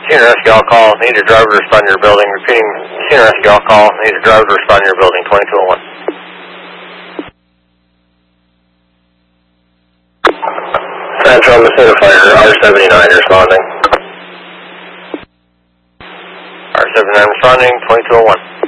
Machine rescue all call. Need a driver to respond to your building. Repeating, machine rescue all call. Need a driver to respond to your building. 2201. Central Messina Fire, R79 responding. R79 responding, 2201.